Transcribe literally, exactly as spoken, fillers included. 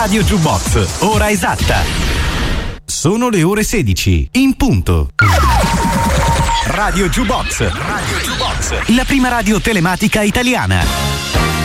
Radio Jukebox, ora esatta. Sono le ore sedici, in punto. Radio Jukebox, Radio Jukebox, la prima radio telematica italiana.